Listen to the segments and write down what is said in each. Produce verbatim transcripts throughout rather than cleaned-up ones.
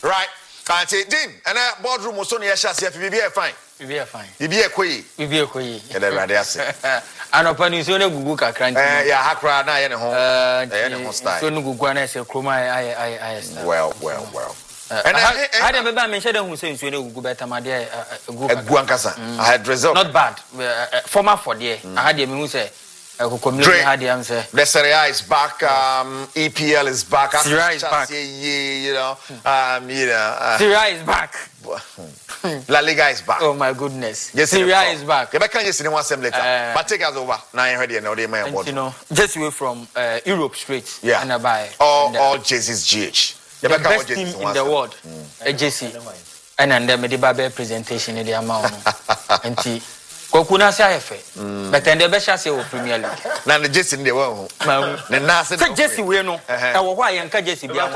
Right. Can't say, Dean, and that boardroom was only a chassis. If you be fine, you be fine. You be a quay, you be a quay. And then I say, and upon you, so no Guga crank. Yeah, Hakra, I am home. I am style. So no Guana say, Chroma, I, I, I, well, well, well. And I had a baby mentioned who says you know go better, my dear. Guancasa. I had result. Not bad. Former for the I had him who say, Community had the answer. The Serie A is back. Um, E P L is back. Serie A is back. You know, um, you know. Uh, Serie A is back. La Liga is back. Oh my goodness. Yes, Serie A is back. You can't just see one same later. Uh, but take us over. Now you're ready. Now they may you know, just away from uh, Europe straight. Yeah. And I buy. All and, uh, all Jay's G H. The best team in the world. A J C. And then the Medibabe presentation in the amount. And T. Kokuna say but then the best say o Premier League. Na the Jesse dey won. Na na say Jesse we no. E wo why yanka Jesse bia.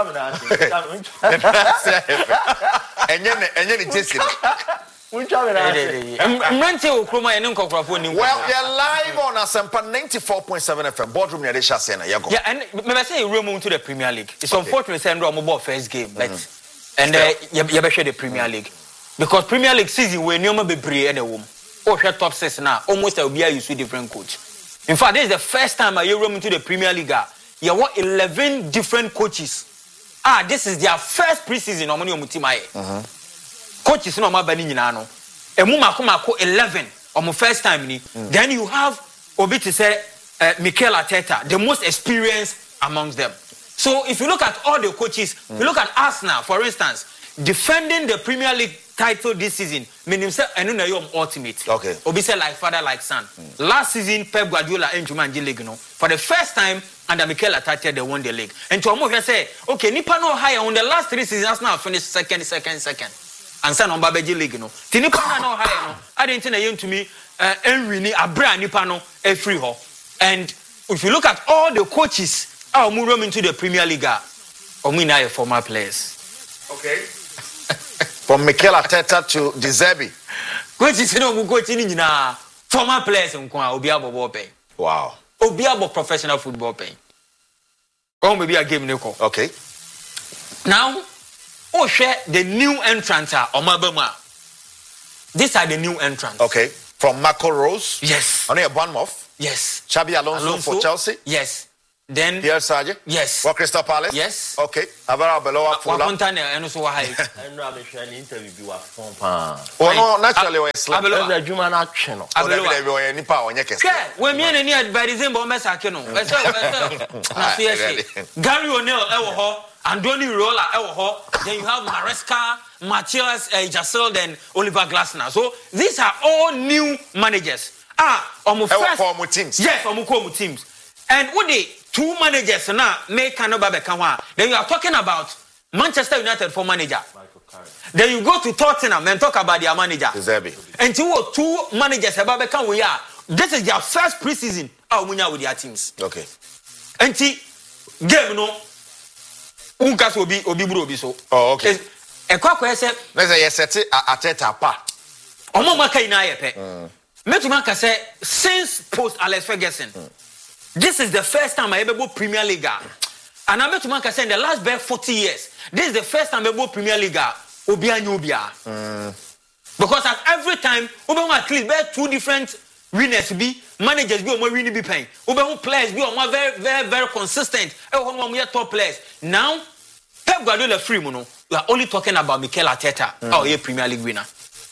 Enye enye the Jesse. Well, you're live on Asempa ninety-four point seven F M. Boardroom near the chassis. Yeah, and me say we move to the Premier League. It's unfortunate say ndro mo first game, but and uh, you be share the Premier League because Premier League season we nyoma bebree e na wom. Oh, share top six now. Almost a year you see different coach. In fact, this is the first time I roam into the Premier League. You want eleven different coaches. Ah, this is their first preseason. No money on team aye. Coaches no ma bani nyina no. Emu mako mako eleven on my first time ni. Then you have Obi to say uh, Mikel Arteta, the most experienced amongst them. So if you look at all the coaches, mm. you look at Arsenal, for instance, defending the Premier League title this season, meaning say enu na your ultimate. Okay. Obi say like father like son. Mm. Last season Pep Guardiola and Jumanji League no. For the first time under Mikel Arteta they won the league. And to Omo say, okay, nipa no higher on the last three seasons Arsenal finished second, second, second. And son on Babeji League no. Ti nipa no higher no. I didn't think you to me uh Enri ni abra nipa no e free ho. And if you look at all the coaches are moving into the Premier League, omu na former players. Okay. From Mikel Arteta to De Zerbi. Coaches no mu coach ni nyina former players nko a obi abobo pay. Wow. Obi abo professional football pay. Come maybe a game neko. Okay. Now, oh share the new entrants are Omabama. These are the new entrants. Okay. From Marco Rose. Yes. On a Bournemouth. Yes. Xabi Alonso, Alonso for Chelsea. Yes. Then Pierre Sarge. Yes. For Crystal Palace. Yes. Okay. Avara Beloa Fulham. Wakuntane and so high. And no, I'm sure an interview was from. Oh no, naturally we slap. There's a human action. Oh, that we we nipa onye kese. We me any advising bo mesake no. We say na so Gary O'Neil e wo ho, Andoni Rola e wo ho. Then you have Maresca, Matthias uh, Giselle, then Oliver Glasner. So these are all new managers. Ah, omo first form teams. Yes, omo ko teams. And what they two managers now make Kanoba Bekawa. Then you are talking about Manchester United for manager. Then you go to Tottenham and talk about their manager. Zerbi. And two two managers about Bekawa we are. This is their first preseason. How munya with their teams. Okay. And see game no. Unkas obi obi bro obi so. Oh okay. E kwa kwa say. Let's say yes set Arteta pa. Omo maka ina yepe. Metuma ka say since post Alex Ferguson. Mm. This is the first time I ever go Premier League. And I'm to make say in the last bare forty years, this is the first time I ever go Premier League. Obia Nyobia. Because at every time, we at least bear two different winners be managers be on winning be paying. We players be on very very very consistent. We are top players. Now, Pep Guardiola free mono. We are only talking about Mikel Arteta, mm. our Premier League winner.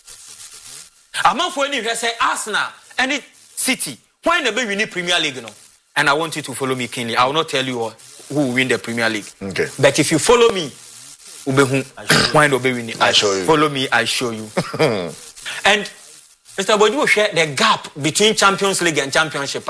Among for any say Arsenal and City. Why the we need Premier League no? And I want you to follow me keenly. I will not tell you who will win the Premier League. Okay. But if you follow me, why not be winning? I show you. Follow me, I show you. And Mister Bodu will share the gap between Champions League and Championship.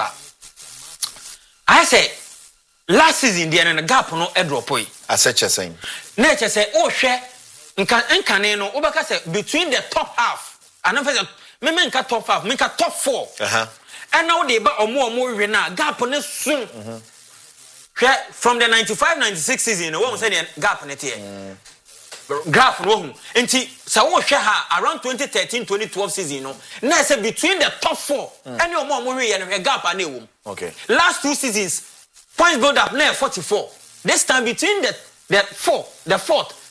I say last season the gap no e drop boy. I said you're saying. Nature say oh share nka nka no obaka say between the top half and I say me me nka top half, me nka top four. Uh-huh. And now they ba omo omo we na gap on soon. From the ninety-five ninety-six season, one say the gap net here. Graph no. Enti so wo hwe ha around twenty thirteen twenty twelve season no. Na say between the top four and omo omo we no gap na ewom. Okay. Last two seasons points build up na forty-four. This time between the the four, the fourth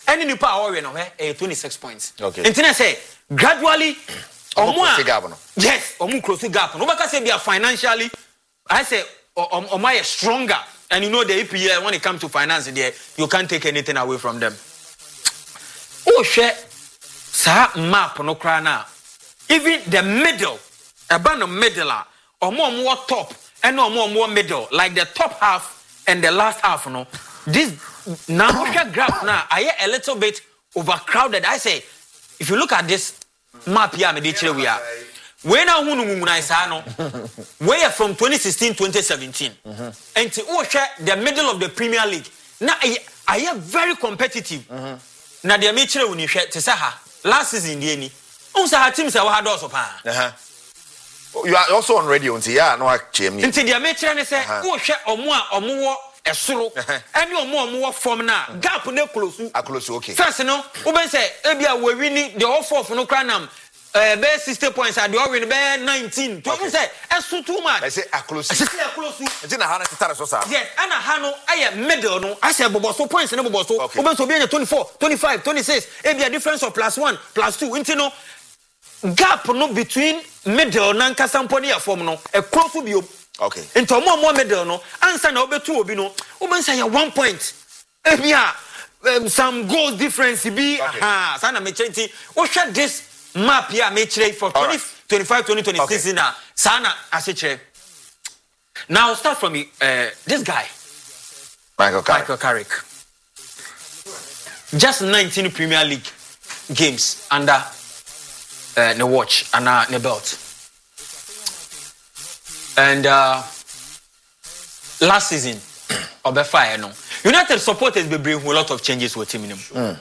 any nipa awore no eh twenty-six points. Okay. Ntina say gradually omo gap no. Yes, omo close gap. No because say they are financially I say omo are stronger and you know the E P L when it comes to finance there you can't take anything away from them. Oh share sa map no kra na even the middle about the middle omo omo top and omo omo middle like the top half and the last half no this now graph now I a little bit overcrowded. I say if you look at this map here me dey we are when now hunu mumuna say no we are from twenty sixteen twenty seventeen mm-hmm. and to oh share the middle of the Premier League now I am very competitive mm-hmm. now the me kire we ni hwe te say ha last season dey ni on say ha team say we had also pa uh-huh. You are also on radio until yeah no actually me until the me kire ni say oh hwe omo a omo wo esoro any omo omo wo form na gap na close a close okay first no we ben say e bia we win the all four no cranam eh be sixty points and the win be nineteen to say eso too much I say a close I say a close nti na ha na titare so sa yes ana ha no aye middle no I say boboso points na boboso we ben so be twenty-four twenty-five twenty-six e bia difference of plus one plus two nti no gap no between middle na nkasampo ne form no e close bi. Okay. Into more more middle no answer na obetu obi no oben say one point ebia um, some goals difference be aha sana me chenti o hwe this map here me chere for twenty twenty-five twenty twenty-six okay. Na sana asechere now start from uh, this guy Michael Carrick. Michael Carrick just nineteen Premier League games under uh, the watch and uh, the belt. And uh, last season, Obefa, no. United supporters be bring a lot of changes with him. Mm.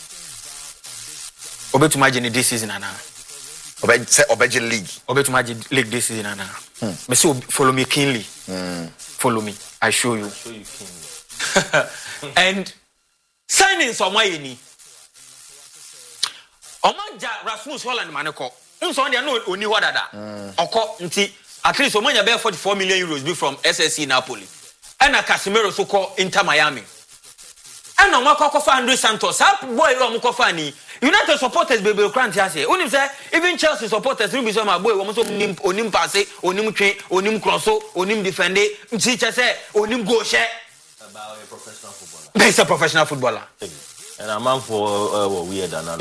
Obe to imagine this season, Anna. Obe say Obeji League. Obe to imagine league this season, Anna. Mm. Me say follow me keenly. Mm. Follow me. I show you. I show you keenly. And signings on my yeni. Omanja Rasmus Holland maneko. Unso on there no oni wadada. Oko nti. At least Omanya bear forty-four million euros be from S S C Napoli. And a Casemiro so called Inter Miami. And no Marco Andre Santos. Up boy Romukofani. United supporters baby grant say. Only say even Chelsea supporters will be some boy almost onim onim passe, onim train, onim crosso, onim defende, teacher say, onim go share. About a professional footballer. He's a professional footballer. And a man for uh, weird and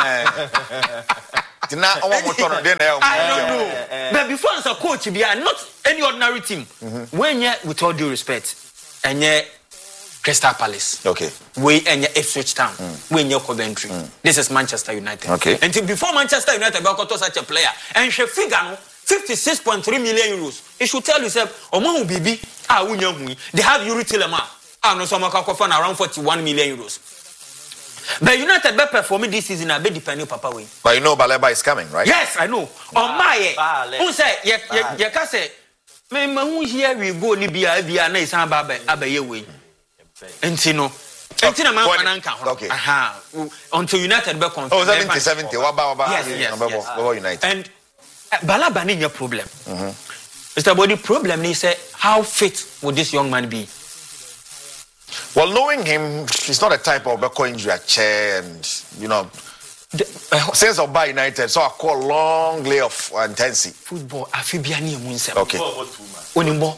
I don't know. But before as a coach, we are not any ordinary team. Mm-hmm. When you, with all due respect, and you Crystal Palace. Okay. We and you Ipswich Town. Mm. We in your Coventry. Mm. This is Manchester United. Okay. Until before Manchester United, we got such a player. And she figure fifty-six point three million euros. It should tell yourself, Omo Bibi, ah, they have Yuri Tillema. Ah, no, some around forty-one million euros. But United be performing this season a bit depending Papa way. But you know Baleba is coming, right? Yes, I know. On my who say you you can say me who here we go ni bia bia na isan ba abaye we. Enti no. Enti na man fananka ho. Okay. Aha. Until United be confirm. Oh, seventy seventy. Waba waba. Yes, yes, yes. United. And uh, Balaba ni your problem. Mhm. Mister Body problem ni say how fit would this young man be? Well, knowing him, he's not a type of Beko injury a chair and, you know, the, uh, since of Bayern United, so I call long lay of uh, intensity. Football, Afibiani Munse. Okay. Onimbo.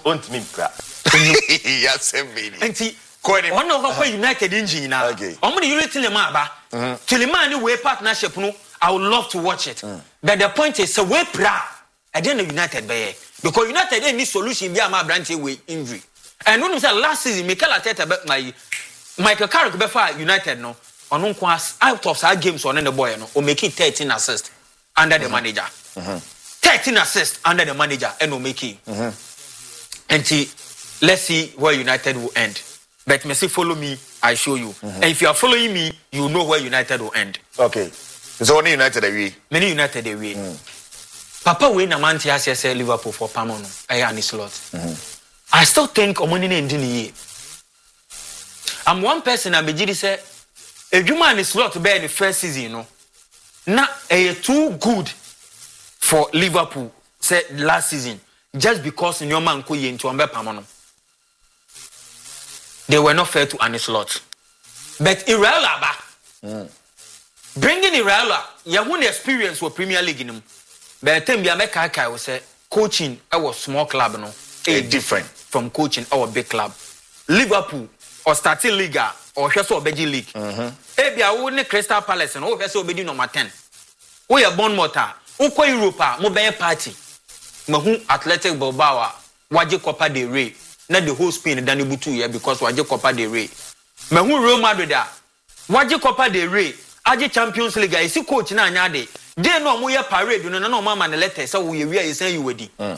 Yes, baby. And see, one of our United engine now. Okay. I'm going to use Tilemaba. Tilemani way partnership, no, I would love to watch it. Mm. But the point is, so we're proud. I didn't know United by because United didn't need solution via my branch with injury. And when we say last season, Mikel Arteta bet my Michael Carrick before United no on out of our games on the boy no or make it thirteen assists under the mm-hmm. manager. Mm-hmm. thirteen assists under the manager and will make it. Mm-hmm. And see, let's see where United will end. But me say follow me, I show you. Mm-hmm. And if you are following me, you know where United will end. Okay. It's only United away. Many United away. Mm. Papa we na man ti say Liverpool for Pamono. I am slot. Mm-hmm. I still think Omonine Ndini. I'm one person I begin to say, a human is slot to bear in the first season, you know. Now, a too good for Liverpool, said last season, just because your man could into Ambe Pamono. They were not fair to any slot. But Irelaba, Mm. Bringing Irala, you want experience with Premier League in him. But time be America kai was say coaching our small club no. A different from coaching our big club. Liverpool or starting Liga or just Obeji League. Mhm. E bia wo ne Crystal Palace no, wo hwese Obedi number ten. Wo ye Bournemouth, wo kwa Europa, mo be party. Mahu Athletic Bilbao, waje Copa del Rey. Na the whole Spain dan butu here because waje Copa del Rey. Mahu Real Madrid a waje Copa del Rey, aje Champions League, isi coach na anya de. Dey no mo ye parade no na no mama na letter say wo ye wi a say you wedi. Mm.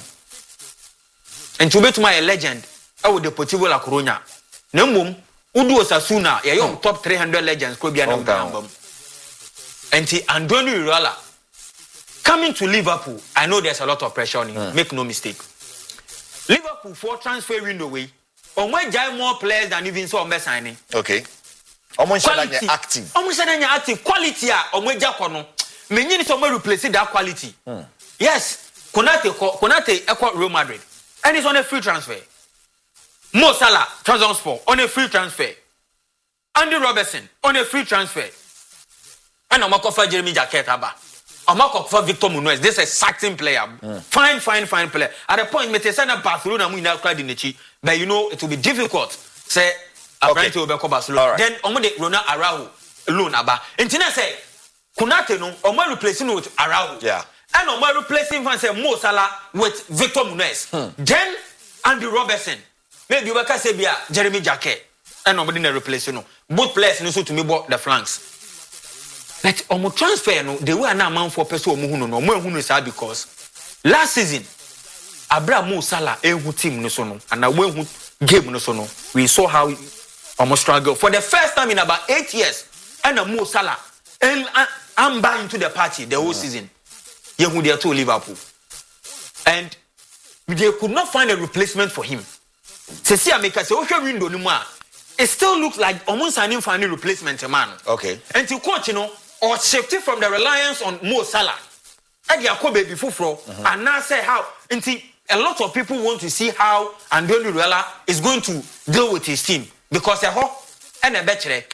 And to bet my legend, I would Deportivo La Coruña. Na mum, udu Osasuna, ye young top three hundred legends could be an album. And ti Andoni Iraola coming to Liverpool, I know there's a lot of pressure on him. Mm. Make no mistake. Liverpool for transfer window way. On my guy more players than even so on signing. Okay. Almost active. Almost active quality on my jacono. Many need someone replace that quality. Mm. Yes, Konate Konate equal Real Madrid. And it's on a free transfer. Mo Salah, Trabzonspor, on a free transfer. Andy Robertson, on a free transfer. And I'm going to Jeremy Jacquet. I'm going to Victor Munoz. This is a certain player. Mm. Fine, fine, fine player. At the point, I send a Barcelona, I'm but you know, it will be difficult. Say, I'm going to Barcelona. Right. Then, I'm going to Ronald Araujo, loan. And then I say, Konate, no, I'm going to replace him with Araujo. Yeah. And I'm going to replace him and say Mo Salah with Victor Munoz. Hmm. Then Andy Robertson. Maybe you can say Jeremy Jacquet. And I'm going to replace him. Both players need to me bought the flanks. But on transfer, no, they were not amount for person who no more who is because last season, Abraham Mo Salah a team no so no, and a win game no so no. We saw how almost struggle for the first time in about eight years. And a Mo Salah and I'm buying into the party the whole yeah. season. Who they are to Liverpool, and they could not find a replacement for him. Se see America say, "Okay, window no more." It still looks like almost signing for any replacement, man. Okay. And to coach, you know, or shifting from the reliance on Mo Salah, and Yakobe before, and now say how. And a lot of people want to see how Andoni Iraola is going to deal with his team because a ho and a better.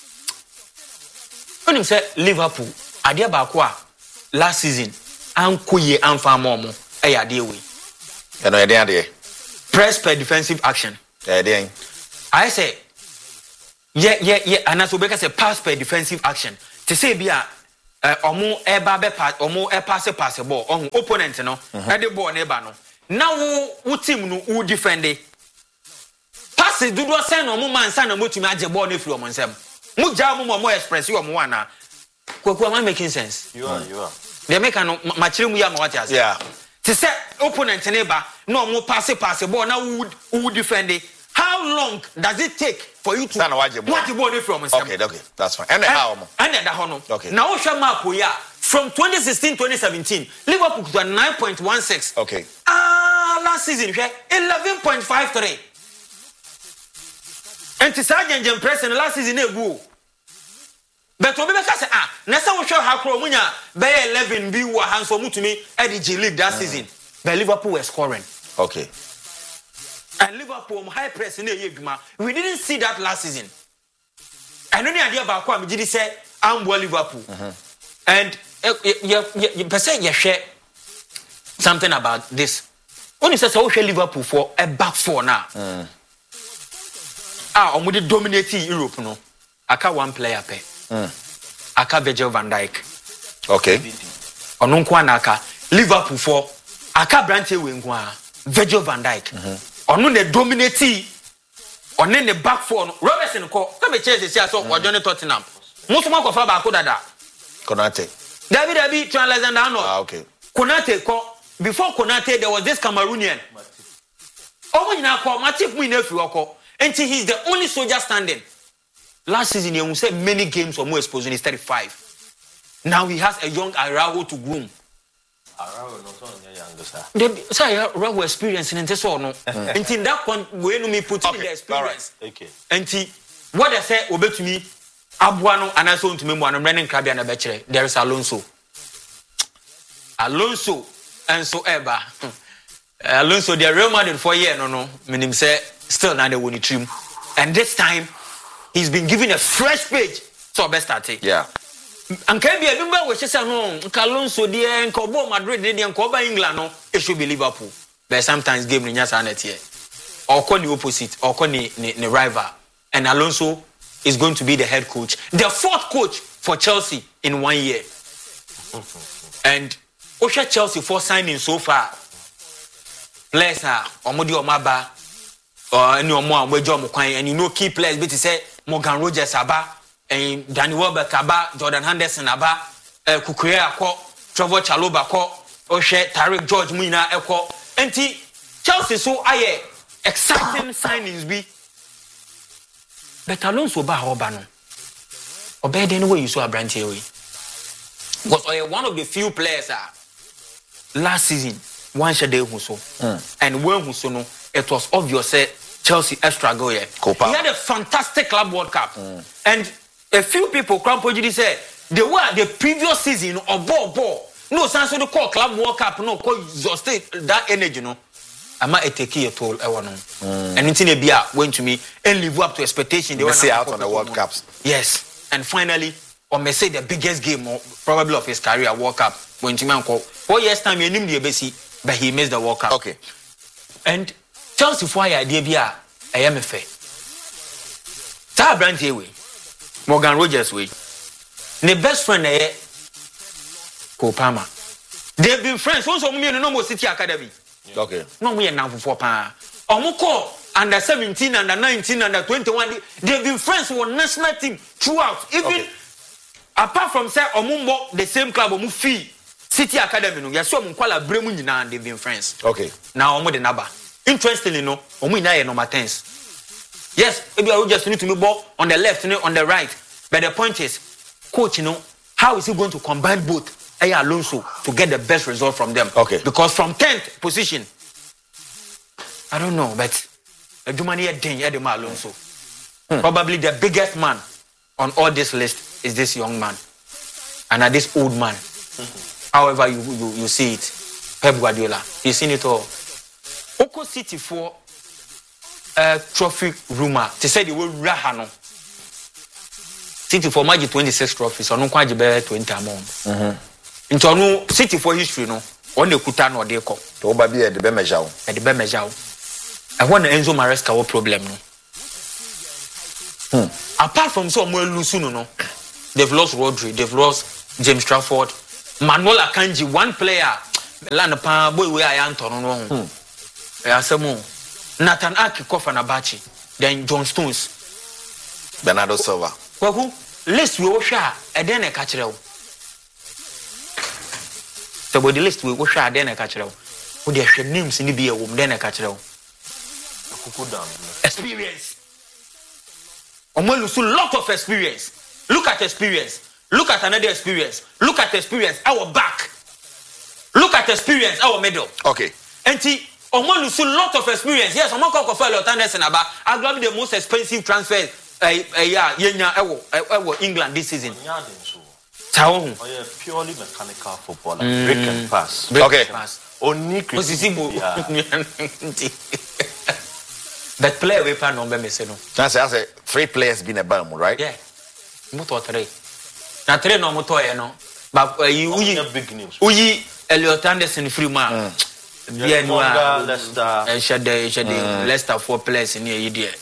When you say Liverpool, Adia Bakwa last season. Ankuye anfa momo e ya de we e no e de ade press per defensive action e de I say yeah yeah yeah anaso be ka say pass per defensive action to say bia omo e ba be pass omo e pass pass ball on opponent no e de ball na ba no na wo wo team no wo defend pass do do say no mo man sa na motumi age ball na free omo nsem mo ja mo mo express yo mo wana kwaku am making sense you are you are they make no machire mu ya ma what you say yeah to say opponent neighbor no mo pass pass ball now who who defend it. How long does it take for you to stand watch the ball from okay okay that's fine and how and that hono okay now show map here from twenty sixteen twenty seventeen Liverpool to nine point one six okay ah last season eleven point five three and to Sergeant Press in last season e go but obi be say ah na say wo hwe hakro munya be eleven bi wo hanso mutumi e di G League that season but Liverpool were scoring okay and Liverpool high press in the we didn't see that last season and only idea about what we say I'm Liverpool uh-huh. and you you person you share something about this when you say so Liverpool for a back four now mm. ah omo dey dominate Europe no aka one player pe mm. aka Virgil van Dijk okay ono nko anaka Liverpool for aka branch we nko a Virgil van Dijk mm-hmm. ono ne dominate ono ne back four no Robertson ko ka be Chelsea sia so mm-hmm. ojo ne Tottenham musuma ko fa ba ko dada Konate David Abi Trent Alexander-Arnold ah okay Konate ko before Konate there was this Cameroonian omo nyina ko Matip mu na fi ko until he's the only soldier standing. Last season, you said many games or more exposure is thirty-five. Now he has a young Araujo to groom. Araujo not only younger, sir. The say Araujo experience in this or no. Until that point, when me put in the experience. Okay. Until what they say obey to me, Abuano and I saw to me one I'm running Krabi and a betcher. There is Alonso. Alonso and so ever. Alonso, the Real Madrid for a year, no, no. Meaning say still not the winning team. And this time, he's been given a fresh page So best start. Yeah. And can be a member which is no Alonso dear and Cobo Madrid and Coba England no it should be Liverpool. But sometimes game in Yasanet here. Or call the opposite or call the, the, the rival. And Alonso is going to be the head coach. The fourth coach for Chelsea in one year. And Osha Chelsea for signing so far. Players are Omodi Omaba or any more Wejo and you know key players but to say Morgan Rogers Aba. And Danny Welbeck aba, Jordan Henderson aba, uh, Kukurea ako, Trevor Chalobah ako, Oshe Tariq George Muina ako. Enti Chelsea so aye exciting signings be. But Alonso ba hoba no. Obe den way you saw Abrante way. Because oye one of the few players ah last season one shade who so. Mm. And when who so no it was obvious say Chelsea extra go here. Copa. He had a fantastic Club World Cup. Mm. And a few people Crampojidi said they were the previous season of ball ball. No sense to call Club World Cup, no call exhausted that energy, no. I'm not a take a toll, I want to. And until they be went to me and live up to expectation. They were out on the World Cups. Yes. And finally, or may say the biggest game or probably of his career, World Cup, went to me and call. Four years time, he knew the A B C, but he missed the World Cup. Okay. And Chelsea for I idea be a I am a fair. Tar brand here way. Morgan Rogers way. The best friend eh Kopama. They've been friends also me no more City Academy. Okay. No we now for pa. Omuko under seventeen, under nineteen, under twenty-one. They've been friends with national team throughout. Even okay. Apart from say Omumbo the same club Omu fee City Academy no. Yes, Omu kwala bremu nyina they've been friends. Okay. Now Omu the naba. Interestingly no, Omu ina ye number tens. Yes, maybe I will just need to be ball on the left, you know, on the right. But the point is, coach, you know, how is he going to combine both Aya Alonso to get the best result from them? Okay. Because from tenth position, I don't know, but Edumani Edema Alonso, hmm. probably the biggest man on all this list is this young man, and uh, this old man. Mm-hmm. However you, you you see it, Pep Guardiola, you seen it all. Oko City for. Uh, trophy rumor. They said they will Rahano. City for Magic twenty-six trophies, or no quite better twenty amount. Mm-hmm. Into no City for history, no. On the Kutan or Deco. To Baby at the Bemejao. At the Bemejao. I want Enzo Maresca what problem, no. Hmm. Apart from so more Lusuno, no. They've lost Rodri, they've lost James Trafford, Manuel Akanji, one player. Lana Pa boy we are Anton, no. Hmm. Some Nathan Aki Kofanabachi, then John Stones, Bernardo Silva. Well, who list we will share a then a catcher. So, with the list we will share then a catcher. Would there should names in the beer woman then a catcher? Experience. Omo so lot of experience. Look at experience. Look at another experience. Look at experience. Our back. Look at experience. Our middle. Okay. And see. Omo lose a lot of experience. Yes, Omo call for Lord Anderson about arguably the most expensive transfer eh uh, uh, yeah, yenya ewo ewo England this season. Tawo. Oh yeah, purely mechanical footballer. Mm. Break and pass. Break okay. And pass. Only Osisibo. But player we pan number me say no. That's I say three players been a bum, right? Yeah. Moto three. Na three no moto e no. But uh, you uyi big news. Uyi Elliot Anderson free man. Mm. Yeah, no, Leicester. I should I should Leicester four players in here there.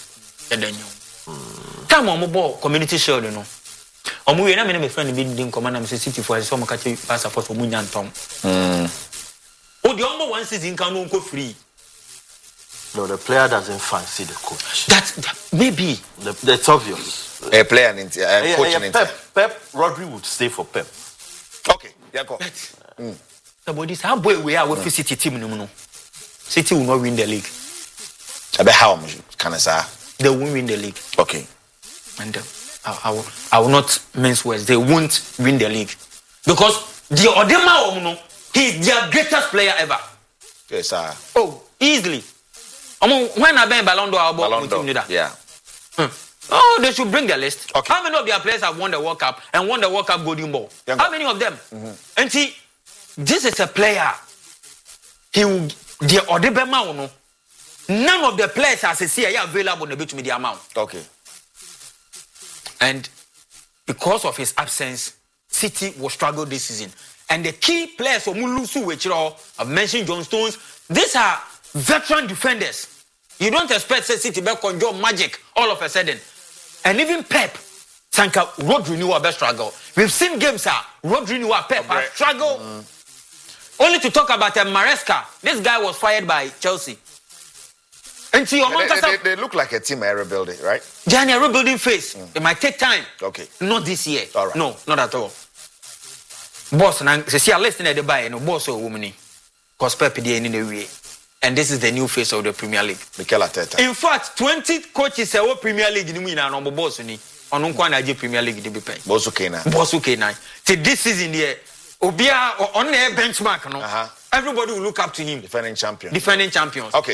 Come on, ball community shield, you know. Omu we na me na me friend be dim command am say City for so much pass for so munya ntom. Mm. O the number one season can no go free. No, the player doesn't fancy the coach. That, that maybe the, that's obvious. A player and uh, yeah, coach yeah, and Pep, Pep, Rodri would stay for Pep. Okay, yeah, go. Mm. Somebody say, how boy we are with mm. City team no no. City will not win the league. I bet how much can I say? They won't win the league. Okay. And uh, I, I, will, I will not mince words. They won't win the league because the Odema Omuno, he is their greatest player ever. Yes, sir. Oh, easily. Um, when I been Ballon d'Or, Ballon d'Or. Yeah. Hmm. Oh, they should bring the list. Okay. How many of their players have won the World Cup and won the World Cup Golden Ball? Yeah, how many of them? Mm-hmm. And see, this is a player. He will the Odebema Ono. None of the players as I see are available to the amount. Okay. And because of his absence, City will struggle this season. And the key players for Mulusu, which I've mentioned John Stones, these are veteran defenders. You don't expect City to conjure magic all of a sudden. And even Pep, Sanka, Rodri knew our best struggle. We've seen games, sir. Rodri knew our Pep has struggled. Mm. Only to talk about uh, Maresca. This guy was fired by Chelsea. And see, they, they, they, they look like a team are rebuilding, right? They're in a rebuilding phase. Mm. It might take time. Okay. Not this year. All right. No, not at all. Boss, and see, I listen to the buy, no boss or woman. Because Pep is in the way. And this is the new face of the Premier League. Mikel Arteta. In fact, twenty coaches are Premier League in the number boss. On Unkwana Premier League to be paid. Boss okay now. Boss okay now. See, this season here, Obia on the benchmark, no? Uh-huh. Everybody will look up to him. Defending champion. Defending champions. Okay.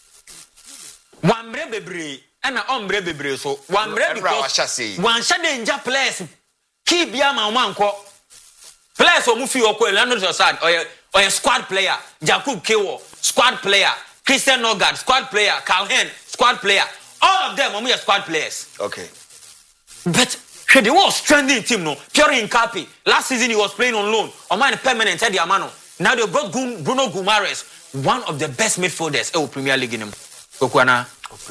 One brebebre and a ombre bebre. So one brebebre. One shade players. Keep Yama Manko. Players who move you or Leonard Josad or a squad player. Jakub Kewo, squad player. Christian Nogard, squad player. Calhen, squad player. All of them are squad players. Okay. But they were strengthening team, no. Pierre Nkapi. Last season he was playing on loan. On mine permanent at the Amano. Now they brought Bruno Guimaraes, one of the best midfielders in the Premier League in him. Okwana.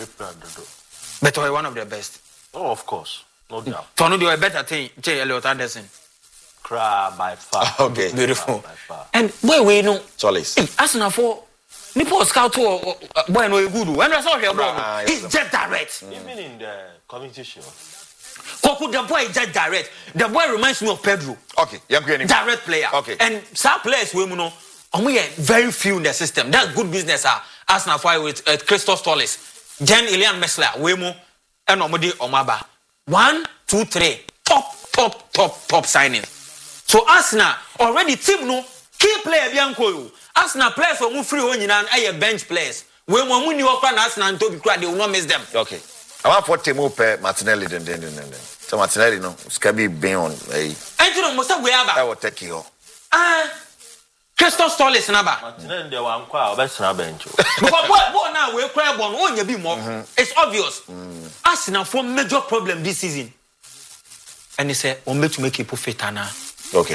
But one of the best. Oh, of course. No doubt. Tono do a better thing. Jay Elliot Anderson. Cry by far. Okay. Beautiful. By far. And boy, we know. Solis. Arsenal for Nipo scout to boy no good. When I saw him, he's just direct. Even in the community show. Koku, the boy is just direct. The boy reminds me of Pedro. Okay, yeah, direct player. Okay. And some players we know, and we are very few in the system. That's good business. Ah, Arsenal fight with uh, Christos Tolles, Jen Ilian Messler, Wemo, and Omodi Omaba. One, two, three. Top, top, top, top signing. So Arsenal already team no key player Bianco. Arsenal players who move free when you know are bench players. When we win your crown, Arsenal and Toby Crowd, they will not miss them. Okay. I want for Timo Pe Martinelli then then then then. So Martinelli no, Scabi be on. Hey. And you know, most of we have. I will take you. Ah, Christos Tolles naba. Martinelli they want quite best na bench. Because what what now we cry born on you be more. It's obvious. Mm. Arsenal for major problem this season. And he said, "On make to make people fit now." Okay.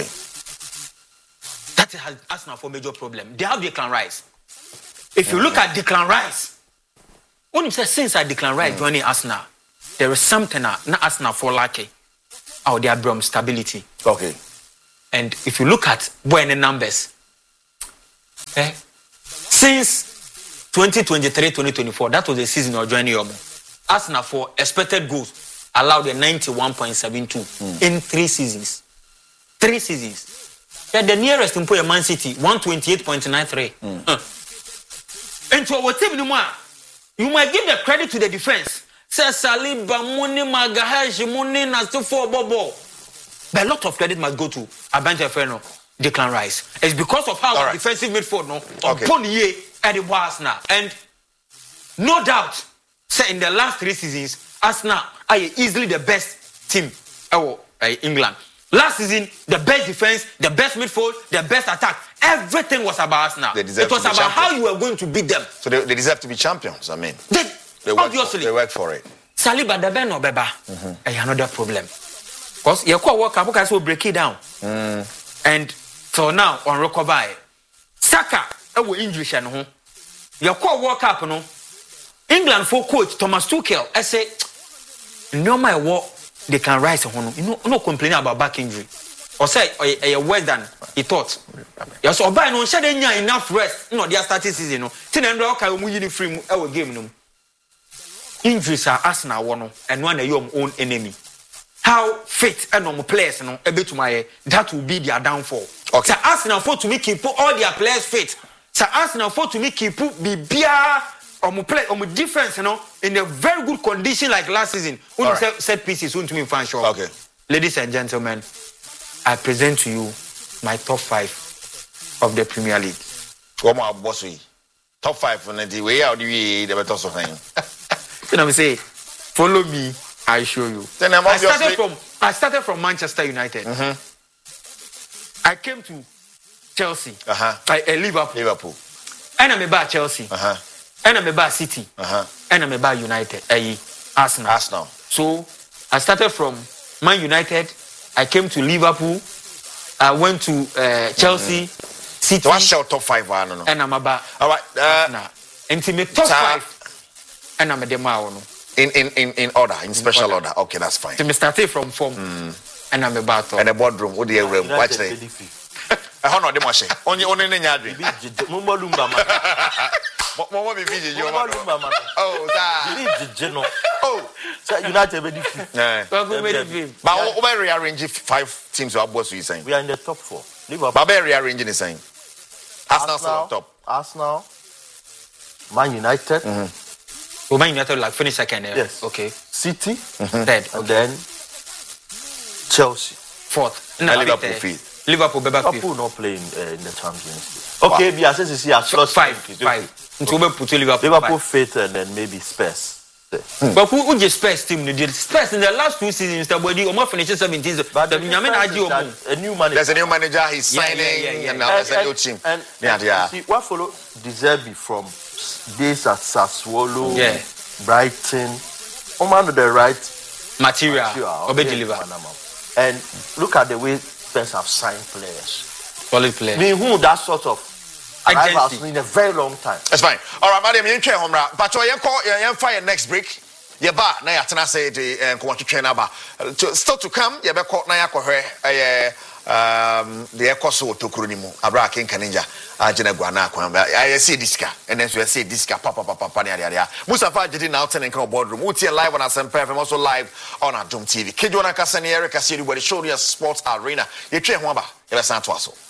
That has Arsenal for major problem. They have Declan Rice. If you look at Declan Rice. When you say since I Declan Rice mm. joining Arsenal, there is something that not Arsenal for lucky. Or their Brom stability. Okay. And if you look at when the numbers, eh, since twenty twenty-three twenty twenty-four, that was the season of joining Yomo. Arsenal for expected goals allowed a ninety-one point seven two mm. in three seasons. Three seasons. Yeah, the nearest in Man City, one twenty-eight point nine three. Mm. Uh. And to our team, you might give the credit to the defense. Say Saliba, Muni, Magahash, Muni, Nasto Bobo. But a lot of credit must go to Abante Ferno, Declan Rice. It's because of how right. defensive midfield, no, okay. upon ye at the Arsenal. And no doubt, say in the last three seasons, Arsenal are easily the best team in uh, England. Last season, the best defense, the best midfield, the best attack. Everything was about Arsenal. It was about champions. How you were going to beat them. So they, they deserve to be champions, I mean. They, they obviously. For, they work for it. Saliba, the Ben or Beba, mm-hmm. another problem. Because your core work up, will break it down. Mm. And so now, on recover, Saka, a English and home. Your core work up, no. England for coach Thomas Tuchel, I say, no matter what. They can rise on you know no complaining about back injury or say a worse than he thought. Yes, or by no shedding enough rest. No, they are starting season. No, ten and rock. I will move free. Our game. No injuries are Arsenal one and one of your own enemy. How fit and normal players. No, a bit to my that will be their downfall. Okay. So Arsenal for to me keep all their players fit. So Arsenal for to me keep be beer. Or play or defense, you know, in a very good condition like last season. When right. set, set pieces, to me fan show. Okay. Ladies and gentlemen, I present to you my top five of the Premier League. Come on, boss. Top five for the way out the the better of thing. You know what I'm saying? Follow me, I show you. Then I'm I started from I started from Manchester United. Mm-hmm. I came to Chelsea. Uh-huh. I, uh, Liverpool. Liverpool. And I'm about Chelsea. Uh-huh. And I'm about City. Uh-huh. And I'm about United. Uh, Arsenal. Arsenal. So I started from Man United. I came to Liverpool. I went to uh, Chelsea. Mm-hmm. City. What's your top five? I don't know. And I'm about. All right. Uh, nah. Intimate top five. And I'm a demo. In in in in order, in special in order. order. Okay, that's fine. So me started from form. Mm. And I'm about to. And the boardroom. What do you room? Watch it. I don't know the machine. Only only in Yadri. Mumba Lumba. Mama be busy. You Mumba Lumba. Oh, that. Oh, so United be defeat. Yeah. But we rearrange five teams. What boss you saying? We are in the top four. Liverpool. But we rearranging the same. Arsenal still on top. Arsenal. Man United. Mm-hmm. Well, Man United like finish second. Yeah. Yes. Okay. City. Mm-hmm. Third. And then Chelsea. Fourth. No, Liverpool fifth. Liverpool, Liverpool not playing uh, in the Champions League. Okay, we are saying see as five, five. five. Okay. Liverpool, Liverpool fifth, and then maybe Spurs. Hmm. But who who just Spurs team? The Spurs in the last two seasons, Mister Bodi, almost finished seventeenth. But the a new manager. There's a new manager. He's signing, yeah, yeah, yeah, yeah. and now there's a new team. And, and, yeah, and yeah. See, what follow Deserbi from days at Sassuolo, yeah. Brighton, oh man, the right material, material okay. Deliver. And look at the way Spurs have signed players. Solid players. I mean, who that sort of arrivals in a very long time. That's fine. All right, madam, you can't home run. But you call you fire next break. Yeah, ba na ya tena say the and come to train aba. Still to come, you be call na ya kohwe eh um the ekoso tokuru ni mu. Abra ken kaninja agena guana akwan. I see diska and then so I see diska papa papa papa na ya. Mustafa Jidi now turning come boardroom. We see live on Asempa F M, also live on Adom T V. Kidwana Kasani Eric Asiri where the show you sports arena. You train ho aba. You be san to aso.